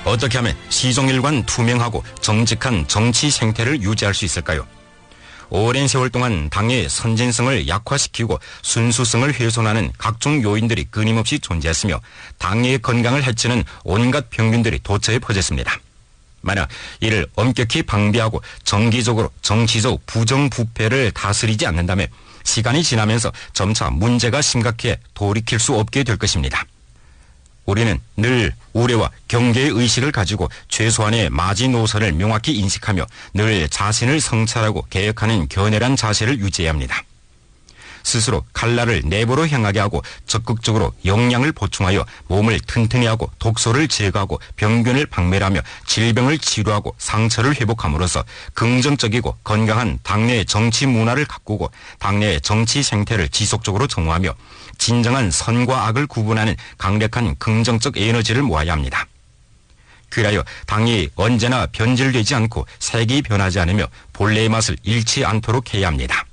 어떻게 하면 시종일관 투명하고 정직한 정치 생태를 유지할 수 있을까요? 오랜 세월 동안 당의 선진성을 약화시키고 순수성을 훼손하는 각종 요인들이 끊임없이 존재했으며 당의 건강을 해치는 온갖 병균들이 도처에 퍼졌습니다. 만약 이를 엄격히 방비하고 정기적으로 정치적 부정부패를 다스리지 않는다면 시간이 지나면서 점차 문제가 심각해 돌이킬 수 없게 될 것입니다. 우리는 늘 우려와 경계의 의식을 가지고 최소한의 마지노선을 명확히 인식하며 늘 자신을 성찰하고 개혁하는 견해란 자세를 유지해야 합니다. 스스로 칼날을 내부로 향하게 하고 적극적으로 영양을 보충하여 몸을 튼튼히 하고 독소를 제거하고 병균을 박멸하며 질병을 치료하고 상처를 회복함으로써 긍정적이고 건강한 당내 정치 문화를 가꾸고 당내 정치 생태를 지속적으로 정화하며 진정한 선과 악을 구분하는 강력한 긍정적 에너지를 모아야 합니다. 그리하여 당이 언제나 변질되지 않고 색이 변하지 않으며 본래의 맛을 잃지 않도록 해야 합니다.